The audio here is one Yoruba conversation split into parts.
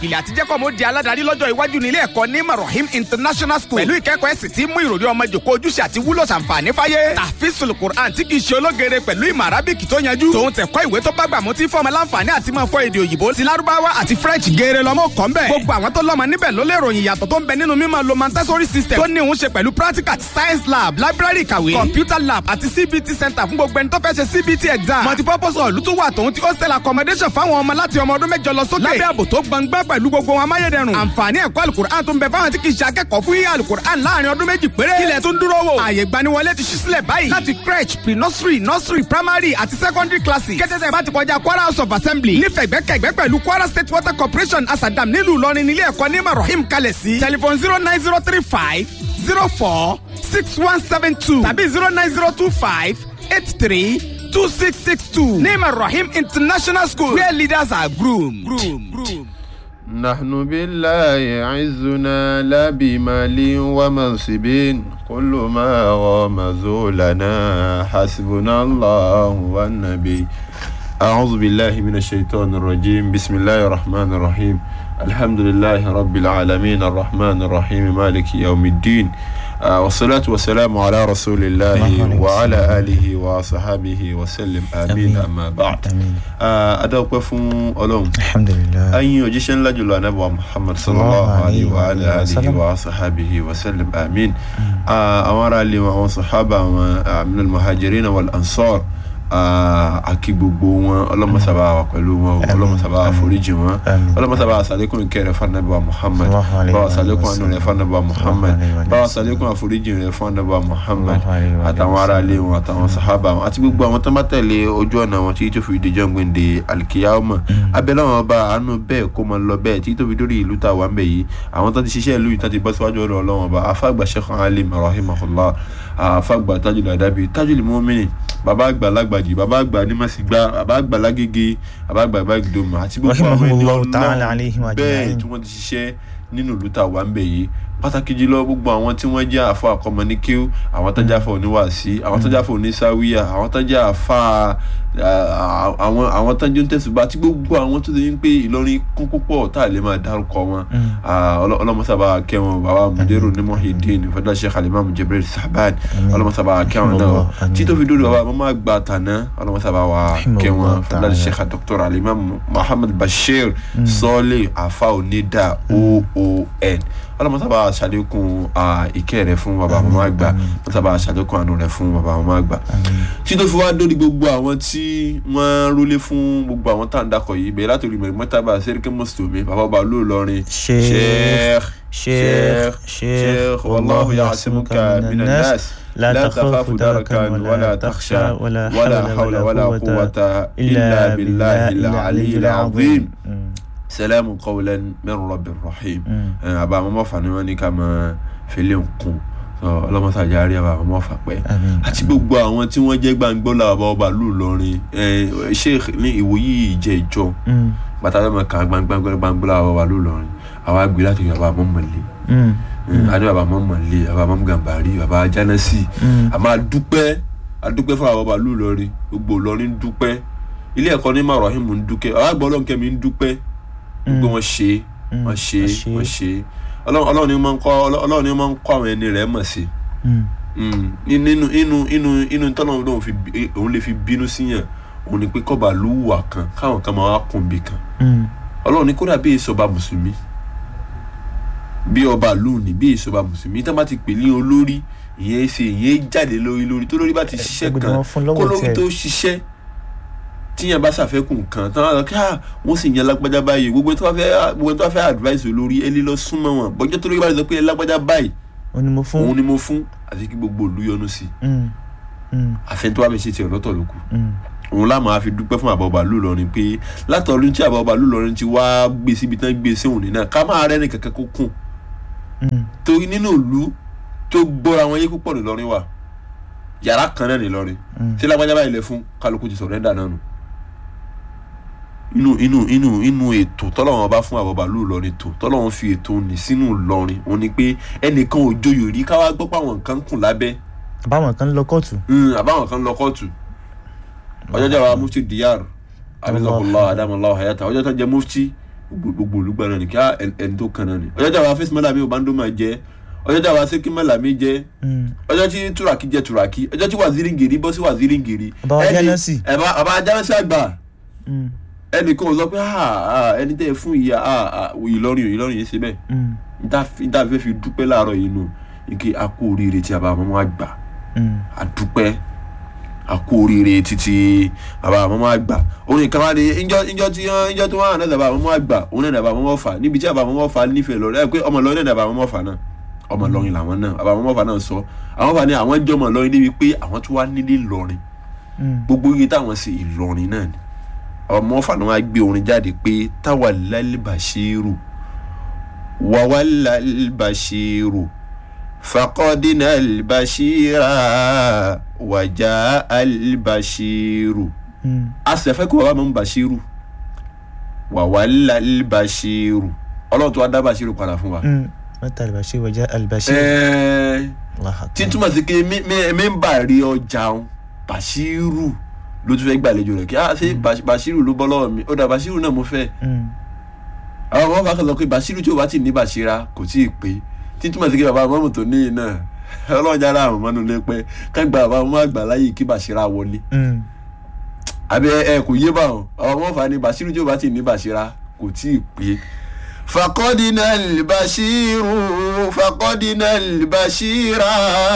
ìpìlẹ̀ àtijẹ́kọ̀ mo di aládàárí lọ́jọ́ iwájú ní ilé ẹ̀kọ́ ní Marahim International School pẹ̀lú ìkẹ́kọ̀ọ́ ẹ̀sìn tí mú ìròrí ọmọ jòkó ojúṣe àti wúlò ṣàǹfààní fáyé tàfíìsùl Qur'an tí kì í ṣe ológere pẹ̀lú ìmọ̀ arábìkì tó yanjú tòun tẹ̀kọ́ ìwé tó bá gbà mú tí fọ́ọ̀mù láǹfààní àti máa fọ èdè òyìnbó ti lárúbáwá àti French geere lọ́mọ kọ́ ń bẹ̀ gbogbo àwọn tó lọ́mọ níbẹ̀ ló lè ròyìn ìyàtọ̀ tó ń bẹ nínú mímọ̀ lo Montessori system tó ní òun ṣe pẹ̀lú practical science lab library ìkàwé computer lab àti CBT center fún gbogbo ẹni tó fẹ́ ṣe CBT exam multipurpose hall ló tún wà tòun ti hostel accommodation fáwọn ọmọ láti ọmọ ọdún mẹ́jọ lọ sókè lábẹ́ ààbò tó gbọngbọ́n pẹ̀lú gbogbo wọn amáyédẹrùn àǹfààní ẹ̀kọ́ alukur'an tó ń bẹ fáwọn tí kì í ṣe akẹ́kọ̀ọ́ fún yíyá alukur'an láàrin ọdún méjì péré kílẹ̀ tó ń dúró wò ààyè gbaniwọlé ti ṣí sílẹ̀ báyìí láti crèche pre-nursery nursery primary àti secondary classes kẹ́tẹ́tẹ́ bá ti kọjá Kwara House of Assembly nífẹ̀ẹ́ gbẹ́kẹ̀gbẹ́ pẹ̀lú Kwara State Water Corporation Asadam nílùú Ìlọrin nílé ẹ̀kọ́ ní Marahim kalẹ̀ sí telephone 09035 04 6172 tàbí 09025 83 2662 ní Marahim International School where leaders are groomed. نحن بالله عزنا لا بمال ومنصب كل ما غمزوا لنا حسبنا الله والنبي أعوذ بالله من الشيطان الرجيم بسم الله الرحمن الرحيم الحمد لله رب العالمين الرحمن الرحيم مالك يوم الدين والصلاة والسلام على رسول الله وعلى آله وصحبه وسلم آمين أما بعد أدعوك فون ألوم الحمد لله أن يجيشن لجل نبوة محمد صلى الله عليه وعلى آله وصحبه وسلم آمين أمر لي وصحابة من المهاجرين والأنصار àkí gbogbo wọn Ọlọ́run má ṣàbà wà pẹ̀lú wọn Ọlọ́run má ṣàbà foríjì wọn Ọlọ́run má ṣàbà ṣàlékún ìkẹ́ fún Ànábì wa Muhammad bá ṣàlékún àánú rẹ̀ fún Ànábì wa Muhammad bá ṣàlékún àforíjì rẹ̀ fún Ànábì wa Muhammad àtàwọn ará ilé wọn àtàwọn sàhábà wọn àti gbogbo àwọn tó bá tẹ̀lé ojú ọ̀nà wọn tí tó fi dijọ́ gbẹ̀ndé alkiyama abẹ́lẹ́ wọn bá àánú bẹ́ẹ̀ kó máa lọ bẹ́ẹ̀ tí tó fi dórí ìlú tá wà ń bẹ̀ yìí àwọn tó ti ṣiṣẹ́ ìlú yìí tó ti bọ́ síwájú Ọlọ́run bá afágbà Sheikh Alim rahimahullah afágbà Tajul Adabi Tajul Mu'minin bàbá àgbà lágbàjì bàbá àgbà ní Màsígbà bàbá àgbà lágége bàbá àgbà Ìbàdàn àti gbogbo àwọn ènìyàn bẹ́ẹ̀ tí wọ́n ti ṣiṣẹ́ nínú ìlú tá wà ń bẹ̀ yìí pàtàkì jùlọ gbogbo àwọn tí wọ́n jẹ́ àfa àkọ́mọ ní kíw àwọn tó jẹ́ àfa oníwàásí àwọn tó jẹ́ àfa onísáwíyà àwọn tó jẹ́ àfa àwọn tó jẹ́ tẹ̀sùbá tí gbogbo àwọn tó ti ń pé Ìlọrin kún púpọ̀ tá a lè máa dárúkọ wọn ọlọ́mọsábà kẹwọn bàbá Mudiru ní Muhyiddin fadá Sheikh Al-Imam Jibril Sahban ọlọ́mọsábà kẹwọn náà tí tó fi dórí bàbá mọ́mọ́ àgbà tàná ọlọ́mọsábà wà kẹwọn fadá Sheikh Dr. Al-Imam Muhammad Bashir Sọ́ọ̀lì àfa onídà OON ọlọ́mọsábà ṣàlékún ìkẹ́ rẹ̀ fún bàbá mọ́mọ́ àgbà mọ́sábà ṣàlékún àánú rẹ̀ fún bàbá mọ́mọ́ àgbà tí tó fi wá dórí gbogbo àwọn tí wọ́n rólé fún gbogbo àwọn tá à ń dakọ̀ yìí bẹ̀rẹ̀ látòrí mọ̀tàbà sẹ́ríkẹ́ mùsùlùmí bàbá ọba ló lọrin sheikh wallahu ya'simuka minan nas la takhafu darakan wala takhsha wala hawla wala quwwata illa billahi al-aliyyil azim salamun qawlan min rabbir rahim aba mo fa ni wọ́n ní ká má fele nkun ọlọ́mọsá járe àbá ọmọ fàpẹ́ àti gbogbo àwọn tí wọ́n jẹ́ gbàngbọ́lá bàbá ọba lù lọrin sheikh ní ìwòyí ìjẹ́ ìjọ bàtà lọ́mọ kan gbàngbọ́lá bàbá ọba lù lọrin àwa gbé láti bàbá mọ́mọ́lé àní bàbá mọ́mọ́lé bàbá mọ́mọ́gàmbàrí bàbá jánásì àmọ́ adúpẹ́ fún bàbá ọba lù lọrin gbogbo lọrin dúpẹ́ ilé ẹ̀kọ́ ní Marahim ń dúpẹ́ àwọn àgbọ̀ ọlọ́nkẹ́mi ń dúpẹ́ gbogbo wọn ṣe Ọlọ́run ni máa ń kọ́ àwọn ẹni rẹ̀ mọ̀ sí inú tọ́lọ́run lòun òun lè fi bínú síyàn òun ni pé kọ́ba ló wà kan káwọn kan máa wá kùn bí kan Ọlọ́run ni kódà bí ìsọba mùsùlùmí bí ọba lù ní bí ìsọba mùsùlùmí tá bá ti pè ní olórí ìyẹn jáde lórí tó lórí bá ti ṣiṣẹ́ kan kó lórí tó ṣiṣẹ́ tíyàn bá ṣàfẹ́kùn kan tán á lọ kí wọ́n sì yan lágbájá báyìí gbogbo tó bá fẹ́ advice olórí ẹni lọ súnmọ́ wọn bọ́jọ́ tó lórí bá sọ pé lágbájá báyìí òun ni mo fún àti kí gbogbo ìlú yọ́nú sí àfẹ́ni tó wá fẹ́ ṣe tiẹ̀ lọ́tọ̀ lókù òun láàmú àfi dúpẹ́ fún àbá ọba lù lọrin pé látọ̀ọ́lù tí àbá ọba lù lọrin ti wá gbé síbi tán gbé sí òun nínú ká máa rẹ́ni kankan kó kùn torí nínú ìlú tó gbọ́ra wọn yé púpọ̀ nìlọrin wà yàrá kan náà nìlọrin tí lágbájá báyìí lẹ fún kálukú ti sọ̀rẹ́ndà náà nù inú ètò tọ́lọ́wọ́n bá fún àbọ̀bà lù lọrin tó tọ́lọ́wọ́n fi ètò ní sínú lọrin òun ni pé ẹnìkan ò joyò rí káwá gbọ́ pé àwọn nǹkan kùn lábẹ́ àbáwọn kan lọ kóòtù ọjọ́ jẹ́ wa mufti Diyar abdullahi adamallahu hayata ọjọ́ tó jẹ́ mufti gbogbo olùgbà náà ni kí ẹni tó kan náà ni ọjọ́ tí àwa fẹ́sí mọ́làmí òbándó máa jẹ́ ọjọ́ tí àwa sẹ́kí mọ́làmí jẹ́ ọjọ́ tí túràkì jẹ́ túràkì ọjọ́ tí wàzírí ngèrè bọ́ sí wàzírí ngèrè àbá ajánásí àgbà ẹnì kan ò sọ pé ẹni tẹ́ ẹ fún ìyá Ìlọrin yìí ṣe bẹ́ẹ̀ níta fẹ́ fi dúpẹ́ láàárọ̀ yìí nù ní a kú oríire tí àbá àmọ́mọ́ àgbà a dúpẹ́ a kú oríire títí àbá àmọ́mọ́ àgbà òun nìkan wá ní ìjọ tí wọ́n hàn náà àbá àmọ́mọ́ àgbà òun náà àbá àmọ́mọ́ fà níbi tí àbá àmọ́mọ́ fà nífẹ̀ẹ́ lọ rẹ pé ọmọ Ìlọrin náà àbá àmọ́mọ́ fà náà ọmọ Ìlọrin làwọn náà àbá àmọ́mọ́ fà náà sọ àwọn fà ní àwọn jẹ́ ọmọ Ìlọrin níbi pé àwọn tó wá nílé Ìlọrin gbogbo iye táwọn sì Ìlọrin náà ni ọmọ fà náà wá gbé orin jáde pé tawallal bashiru wawallal bashiru faqadina al-bashira wàjà al-bashiru asẹ̀fẹ́ kó bàbá mọ̀ bashiru wàwàlà al-bashiru ọlọ́run tó wá dá bashiru padà fún wa. mẹ́ta al-bashiru wàjà al-bashiru. tí túmọ̀ sí pé mi ń bà rí ọjà bashiru ló tún fẹ́ gbàlejò rẹ̀ kí ṣe bashiru ló bọ́ lọ́wọ́ mi ó dà bashiru náà mo fẹ́. àwọn ọmọ bá kàn sọ pé bashiru tí o bá ti ní bashira kò tí ì pé tí túmọ̀ sí pé bàbá mọ́mù tó ní iná ọlọ́jà ara àwọn ọmọnú lé pé ká gba bàbá ọmọ àgbà láyé kí Bàṣírà wọlé àbí kò yé bá wọn àwọn ọmọ fà ní Bàṣírù tí ó bá ti ní Bàṣírà kò tí ì pé. faqadina al-bashira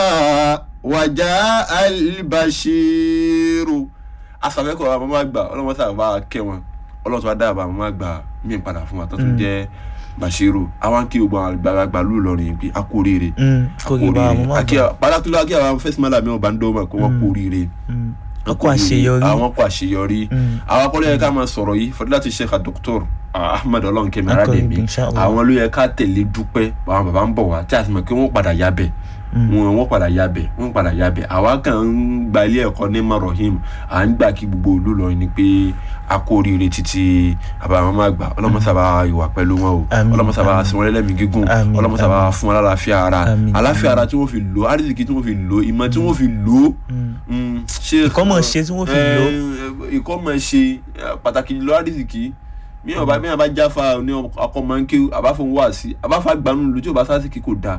waja al-bashiru asàfẹ́kọ̀ọ́ bàbá ọmọ àgbà ọlọ́mọ sábà kẹ́ wọn ọlọ́run tó wá dá bàbá ọmọ àgbà mí padà fún wa tó tún jẹ́ Bashiru àwọn kí gbogbo àgbàlagbà lù lọrin bí akóríire pàtàkì àwọn fẹsí mọ́làmí ọba ń dọ́mọ̀ kó wọ́n kóríire àwọn kó àṣeyọrí àwọn akọ́lẹ́ yẹ ká máa sọ̀rọ̀ yìí Fadilati Sheikh Dr. Ahmed Ọlọ́nkẹ́mi Aládèmí àwọn ló yẹ ká tẹ̀lé dúpẹ́ àwọn bàbá ń bọ̀ wá tí a sì mọ̀ kí wọ́n padà yábẹ̀ wọ́n padà yábẹ̀ àwa kan ń gba ilé ẹ̀kọ́ ní Marahim à ń gbà kí gbogbo olú lọ ni pé akóríire títí àbàmọ́ àgbà ọlọ́mọsábà ìwà pẹ̀lú wọn o ọlọ́mọsábà sọ wọn lẹ́mìí gígùn ọlọ́mọsábà fún wọn lálàáfíà ara àlàáfíà ara tí wọ́n fi lò àrísìkí tí wọ́n fi lò ìmọ̀ tí wọ́n fi lò ìkọ́mọ̀ṣe tí wọ́n fi lò ìkọ́mọ̀ṣe pàtàkì lọ àrísìkí míyàn bá jáfa ní ọkọ̀ máa ń ké àbáfọ̀ wá sí àbáfọ̀ gbanú lójú ọba sásìkí kò dáa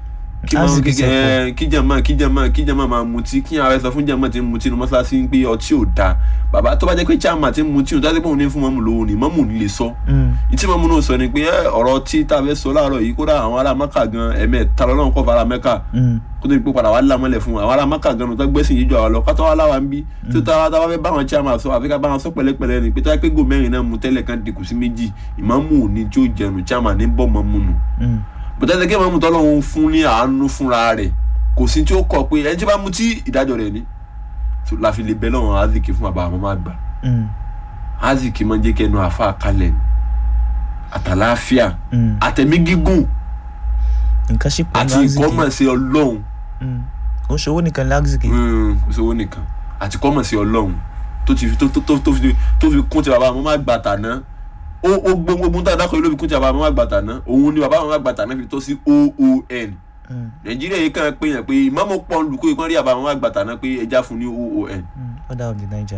kíjàmá máa mutí kí àwọn ẹsẹ fún jàmá tí ń mutí ní mọ́ṣáláṣí ń pé ọtí ò dáa bàbá tó bá jẹ́ pé chairman tí ń mutí ò dájú pé òun ní fún mọ́mù lówó ni mọ́mù ní lè sọ ìtí mọ́mù náà sọ ni pé ọ̀rọ̀ tí tá a fẹ́ sọ láàárọ̀ yìí kódà àwọn ará Mẹ́kà gan ẹ̀mẹ́ta lọ́nà kọ́ fara Mẹ́kà kó tó di pé padà wà lámọ́lẹ̀ fún àwọn ará Mẹ́kà gan tó gbẹ́sìn yíjọ àwọn lọ kátó wà láwa ń bí tó táwa fẹ́ bá wọn chairman sọ àfi ká bá wọn sọ pẹ̀lẹ́pẹ̀lẹ́ ni pé tó yẹ pé gòmẹ́rin náà mu tẹ́lẹ̀ kan dínkù sí méjì ìmáàmù ní tí ó jẹun chairman ní bọ́ mọ́mù nù bùtẹ́sẹ̀ kí mọ́mù tọ́lọ́hún fún ní àánú fúnra rẹ̀ kò sí tí ó kọ pé ẹni tí bá mutí ìdájọ́ rẹ̀ ni la fi lè bẹ lọ́wọ́ aziki fún bàbá àmọ́ máa gbà aziki máa ń jẹ́ kẹ́nu àfa kalẹ̀ àtàláfíà àtẹ̀mí gígùn àti ìkọ́mọ̀sí Ọlọ́run ó ṣòwò nìkan lágziki ó ṣòwò nìkan àti ìkọ́mọ̀sí Ọlọ́run tó fi kún ti bàbá àmọ́ máa gbà tàná ó gbogbo tá a dákọ̀ ló fi kún ti bàbá àmọ́ máa gbà tàná òun ni bàbá àmọ́ máa gbà tàná fi tó sí OON Nàìjíríà yìí kàn pé yàn pé ìmọ̀mọ́ pọ̀ lùkọ́ ìkan rí àbàwọn àgbàtà náà pé ẹja fún ní OON. order of the Niger.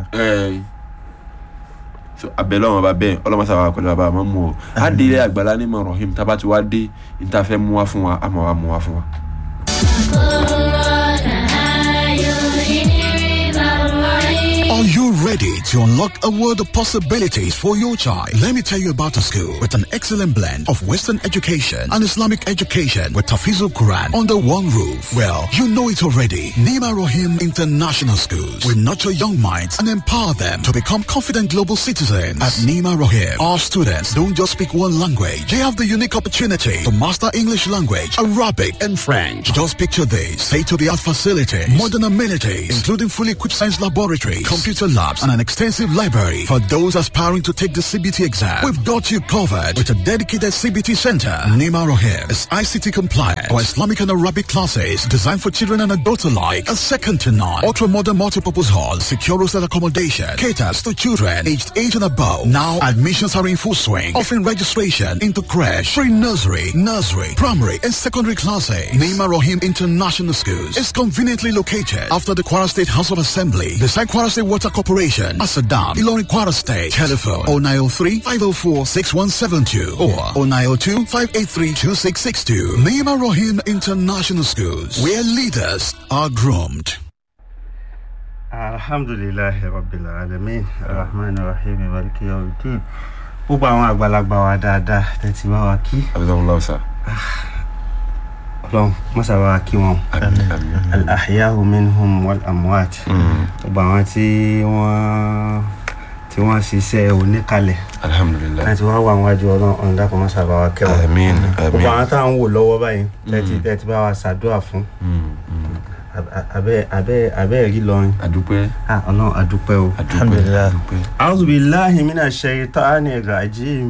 So abẹ́lẹ́ wọn bá bẹ́ẹ̀ ọlọ́mọsáwá kọ́lé bàbá àmọ́ mú o adìrẹ àgbàlá ní Marahim tábà tí wàá dé níta fẹ́ mú wá fún wa àmọ́ wa mú wá fún wa. Are you ready to unlock a world of possibilities for your child? Let me tell you about a school with an excellent blend of Western education and Islamic education with Tafizul Quran under one roof. Well, you know it already. Nima Rohim International Schools will nurture young minds and empower them to become confident global citizens. At Nima Rohim, our students don't just speak one language. They have the unique opportunity to master English language, Arabic, and French. Just picture this. State-of-the-art facilities, modern amenities, including fully equipped science laboratories, computer labs, and an extensive library. For those aspiring to take the CBT exam, we've got you covered with a dedicated CBT center. Nima Rohim is ICT compliant. Our Islamic and Arabic classes designed for children and adults alike are second to none. Ultra-modern multipurpose hall, secure hostel accommodation, caters to children aged 8 and above. Now admissions are in full swing, offering registration into creche, pre-nursery, nursery, primary, and secondary classes. Nima Rohim International Schools is conveniently located after the Kwara State House of Assembly, beside Kwara State Water Corporation, Education, Asadam, Ilorin Kwara State. Telephone 0903-504-6172 or 0902-583-2662. Neema Rahim International Schools, where leaders are groomed. Alhamdulillahi Rabbil Alamin, Ar-Rahman Ar-Rahim, Maliki Yawmiddin. Gbogbo àwọn àgbàlagbà wa dáadáa tẹ́tí bá wa kí. Abdullah sir. Ọlọ́run mọ́sá bá wa kí wọn. Al-ahya'u minhum wal amwat. Gbogbo àwọn tí wọ́n ṣiṣẹ́ oníkalẹ̀. Alhamdulillah. Láti wá wà wájú Ọlọ́run dákun mọ́sá bá wa kẹ́ wọn. Àmín. Gbogbo àwọn tá à ń wò lọ́wọ́ báyìí tẹ́tí bá wa ṣàdúrà fún. Abẹ́ rí lọ́rin. Adúpẹ́. Ọlọ́run adúpẹ́ o. Alhamdulillah. A'udhu billahi minash shaitanir rajim.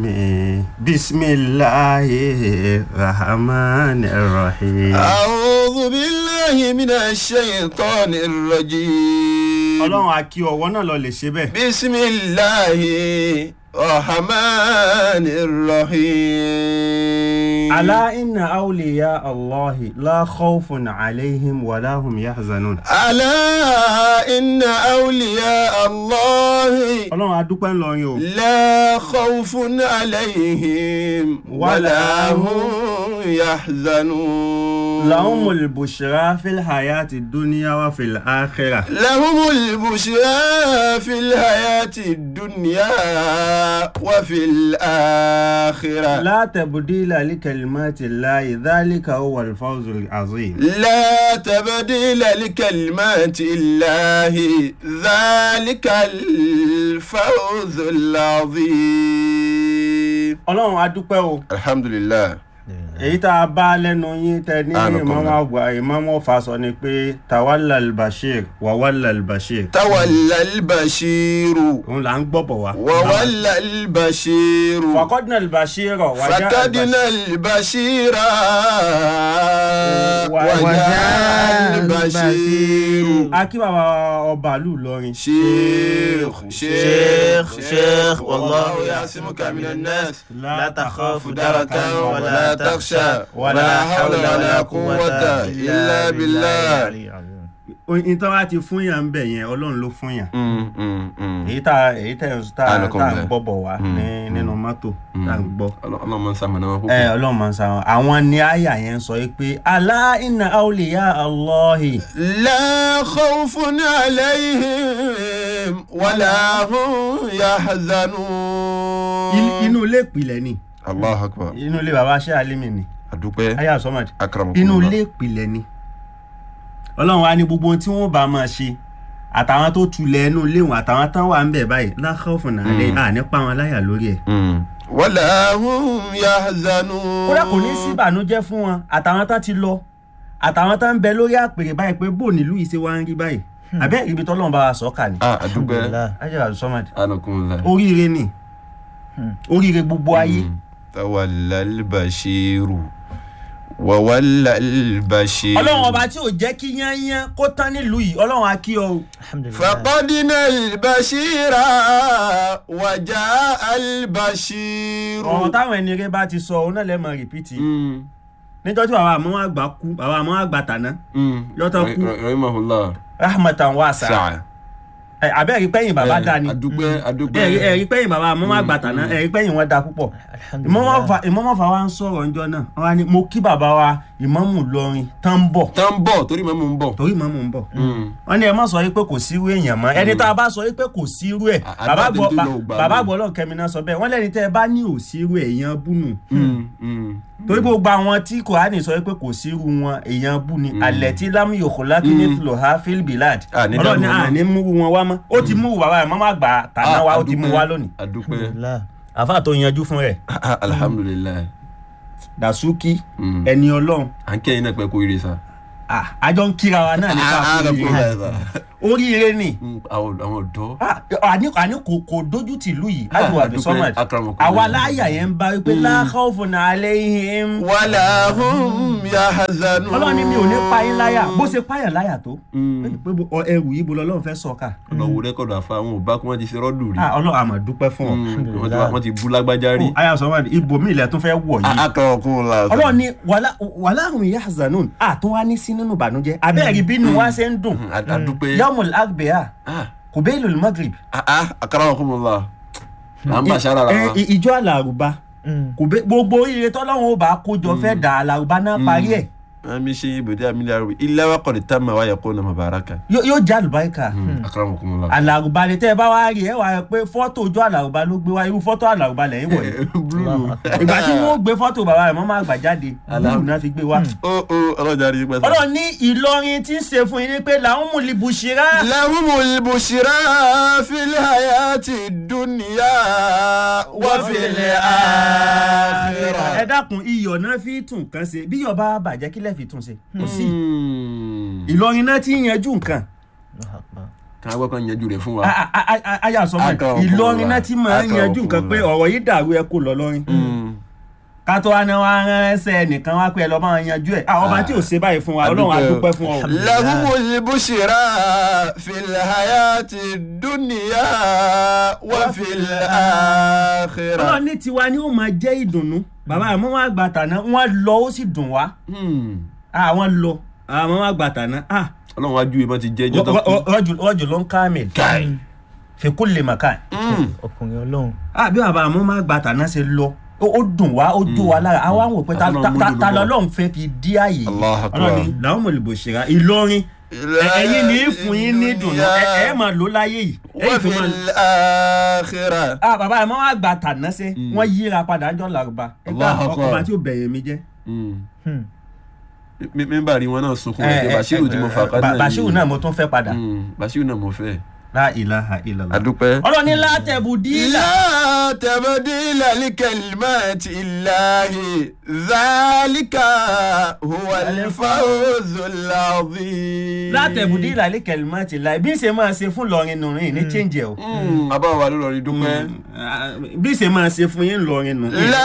Bismillahir rahmanir rahim. A'udhu billahi minash shaitanir rajim. Ọlọ́run a kí ọwọ́ náà lọ lè ṣe bẹ́ẹ̀. Bismillahir rahmanir rahim. Ala inna awliya Allahi la khawfun alayhim wa la hum yahzanun. Ala inna awliya Allahi. Ọlọ́run a dúpẹ́ ńlọrin o. La khawfun alayhim wa la hum yahzanun. Lahumul bushra fil hayati dunya wa fil akhirah. Lahumul bushra fil hayati dunya wa fil akhirah. La tabdila li kalimati Allahi dhalika huwa al-fawzul azim. لا تبديل لكلمات الله ذلك الفوز العظيم. Ọlọ́run a dúpẹ́ o. Alhamdulillah. Èyí tá a bá lẹ́nu yín tẹ ní ìmọ̀mọ́ ọ̀fà sọ ni pé tawalla al-bashir wa walla al-bashir. تولى البشير Òun là ń gbọ́bọ̀ wá. وولى البشير فقدنا البشير فقدنا البشير وجاء البشير. Akí bàbá ọba ìlú Ìlọrin. شيخ والله يعصمك من الناس لا تخاف دركا ولا تخشى ولا حول ولا قوة إلا بالله. Ìtàn wa ti fún yàn ń bẹ̀ yẹn Ọlọ́run ló fún yàn. Èyí tá ń gbọ́bọ̀ wá nínú mọ́tò tá ń gbọ́. Ọlọ́run máa ń sàmì náà púpọ̀. Ọlọ́run máa ń sàmì. Àwọn ni àyà yẹn sọ pé Ala inna awliya Allahi. لا خوف عليهم ولا هم يحزنون. Inú ilé ìpìlẹ̀ ni. الله أكبر. Inú ilé bàbá Ṣé Alimi ni. Adúpẹ́. Aya Sọ́mọ̀dì. Akramakumullah. Inú ilé ìpìlẹ̀ ni. Ọlọ́run wa ní gbogbo ohun tí wọ́n bá máa ṣe àtàwọn tó tulẹ̀ inú ilé wọn àtàwọn tán wà ń bẹ̀ báyìí la khawfun alayhim nípa wọn láyà lórí ẹ̀. ولا هم يحزنون. Kódà kò ní sí ìbànújẹ́ fún wọn àtàwọn tán ti lọ àtàwọn tán ń bẹ lórí àpèrè báyìí pé bò nílùú yìí ṣe wá ń rí báyìí. Àbẹ́ ibi tọ́lọ́run bá wa sọ́kà ni. Adúpẹ́. Aya Sọ́mọ̀dì. Anakumullah. Oríire ni. Oríire gbogbo ayé. تولى البشير وولى البشير. Ọlọ́run ọba tí ò jẹ́ kí yányán kó tán nílùú yìí Ọlọ́run á kí ọ o. فقدنا البشير وجاء البشير. Ọ̀rọ̀ táwọn ẹni rẹ bá ti sọ òun náà lẹ́mọ̀ rìpítì. Níjọ́ tí bàbá àmọ́ àgbà kú bàbá àmọ́ àgbà tàná yọ́tọ̀ kú rahimahullah. rahmatan wasi'a. Sa'a. Abẹ́ẹ̀rí pẹ́yìn bàbá dá ni. Adúpẹ́. Ẹ̀rí pẹ́yìn bàbá àmọ́ àgbà tàná ẹ̀rí pẹ́yìn wọn dá púpọ̀. Ìmọ̀mọ́fà wa ń sọ̀rọ̀ ńjọ́ náà wọ́n á ní mo kí bàbá wa Ìmámù Ìlọrin tán ń bọ̀. torí mọ́mú ń bọ̀. Torí Ìmámù ń bọ̀. Wọ́n ní ẹ má sọ pé kò sírú èèyàn mọ́ ẹni tá a bá sọ pé kò sírú ẹ̀ bàbá gbọ́ lọ́n kẹ́mi náà sọ bẹ́ẹ̀ wọ́n lẹ́ni tẹ́ ẹ bá ní ò sírú èèyàn búnú. Torí gbogbo àwọn tí Kùránì sọ pé kò sírú wọn èèyàn bú ni alẹ́ tí lámú yòókù lákínní fìlòhá fílbìláàd Ọlọ́run ní àní mú wọn wá mọ́ ó ti mú bàbá ẹ̀ mọ́mọ́ àgbà tàná wa ó ti mú wá lónìí. Adúpẹ́. Àfáà tó yanjú fún rẹ̀. Alhamdulillah. Dàsúkì ẹni Ọlọ́run. À ń kẹ́yìn náà pẹ́ kó ire sa. Àjọ ń kíra wa náà nípa oríire ni. Àwọn ọ̀dọ́. Àní kò dójú tìlú yìí ájúwà bí Sọ́mọ̀dì. Àwa láyà yẹn ń bá wípé la khawfun alayhim. Wala hum yahzanun. Ọlọ́run ní mi ò ní pa yín láyà bó ṣe páyà láyà tó. Ẹrù yìí bo lọ́lọ́run fẹ́ sọ̀ka. Ọlọ́wọ́ rẹ́kọ̀dù àfa àwọn òbá kí wọ́n ti ṣe rọ́dù rí. Ọlọ́run àmọ̀ dúpẹ́ fún ọ. Wọ́n ti bú lágbájá rí. Aya Sọ́mọ̀dì ibòmí ilẹ̀ tún fẹ́ wọ̀ yìí. Akramakumullah. Ọlọ́run ní wala hum àtúnwá ní sí nínú ìbànújẹ́ abẹ́ẹ̀rí bínú wá ṣe ń dùn. Adúpẹ́. Yawmul Agbéyà kùbẹ́ẹ̀lù magrib. akramakumullah à ń bá aṣáára ra wa. ìjọ àlàrúbá gbogbo oríire tọ́lọ́run ó bá kójọ fẹ́ dà àlàrúbá náà parí ẹ̀. mi ṣe ibùdó àmìlẹ̀ ilé wa kọ̀dé tá ma wáyà kó na mubaraka. yóò já àlùbáríkà. akramakumullah. àlàrúbá ni tẹ́ ẹ bá wá rí ẹ wá rẹ pé fọ́tò ojú àlàrúbá ló gbé wá irú fọ́tò àlàrúbá lẹ́yìn wọ̀nyí. ìgbà tí wọ́n gbé fọ́tò bàbá rẹ̀ mọ́ máa gbà jáde búlù náà fi gbé wá. ọlọ́jà rí pẹ́ sá. ọlọ́run ní Ìlọrin tí ń ṣe fún yín ni pé làwọn mú libuṣira. lahumul bushra fil hayati dunya wa fil akhirah. ẹ dákun iyọ̀ náà fi tún nǹkan ṣe bí iyọ̀ bá bàjẹ́ kílẹ̀ fi tún ṣe kò sí. Ìlọrin náà ti yanjú nǹkan. kan agbọ́ kan yanjú rẹ̀ fún wa. aya sọ mọ́ Ìlọrin náà ti máa ń yanjú nǹkan pé ọ̀rọ̀ yìí dàrú ẹ kó lọ lọ́rin. kátó wa náà wá ránṣẹ́ nìkan wá pé ẹ lọ́ máa yanjú ẹ̀ àwọn ọba tí ò ṣe báyìí fún wa Ọlọ́run á dúpẹ́ fún ọ. lahumul bushra fil hayati dunya wa fil akhirah. Ọlọ́run ní tiwa ni ó máa jẹ́ ìdùnnú bàbá àmọ́ wọn àgbà tàná wọn lọ ó sì dùn wá. àwọn lọ àwọn àgbà tàná. Ọlọ́run wájú ìbọn ti jẹ́ ẹjọ́ tó kú. rọ́jò ló ń ká mi. fi kulli makan. ọkùnrin Ọlọ́run. bí bàbá àmọ́ wọn àgbà tàná ṣe lọ ó dùn wá ó jó wa lára àwa ń wò pé ta lọ́lọ́run fẹ́ fi dí ààyè. Ọlọ́run ní lahumul bushra Ìlọrin ẹ̀yin ní fún yín ní dùnú ẹ máa lò láyé yìí. wa fil akhirah. bàbá ẹ̀ mọ́ wá gba tàná ṣe wọ́n yíra padà jọ làrúbá ẹgbẹ́ ọkọ̀ tí ó bẹ̀yẹ̀ mi jẹ́. mímbà rí wọn náà sunkún ẹgbẹ́ Bashiru tí mo fà kádà yìí. Bashiru náà mo tún fẹ́ padà. Bashiru náà mo fẹ́. La ilaha illallah. adúpẹ́. Ọlọ́ni la tabdila. la tabdila li kalimati illahi dhalika huwal fawzul azim. La tabdila li kalimati illahi bí ṣe máa ṣe fún lọrin nù ní change ẹ o. àbá wa ló lọ rí dúpẹ́. bí ṣe máa ṣe fún yín lọrin nù.